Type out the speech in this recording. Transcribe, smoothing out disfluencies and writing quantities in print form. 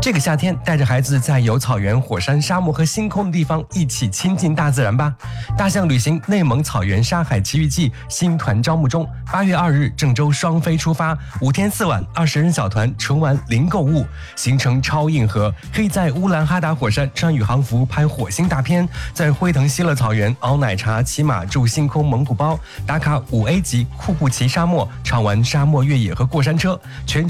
这个夏天，带着孩子在有草原、火山、沙漠和星空的地方一起亲近大自然吧。大象旅行内蒙草原沙海奇遇记新团招募中，8月2日郑州双飞出发，5天4晚，20人小团，纯玩零购物，行程超硬核，可以在乌兰哈达火山穿宇航服拍火星大片，在辉腾希勒草原熬奶茶、骑马、住星空蒙古包，打卡5A 级库布齐沙漠，畅玩沙漠越野和过山车，全